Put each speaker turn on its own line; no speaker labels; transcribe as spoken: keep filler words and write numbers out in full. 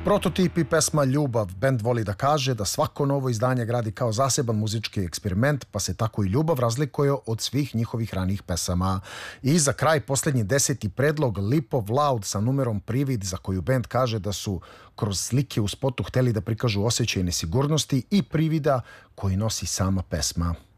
Prototip i pesma Ljubav. Bend voli da kaže da svako novo izdanje gradi kao zaseban muzički eksperiment, pa se tako i Ljubav razlikuje od svih njihovih ranijih pesama. I za kraj posljednji deseti predlog Lipov Loud sa numerom Privid, za koju bend kaže da su kroz slike u spotu hteli da prikažu osjećaj nesigurnosti i privida koji nosi sama pesma.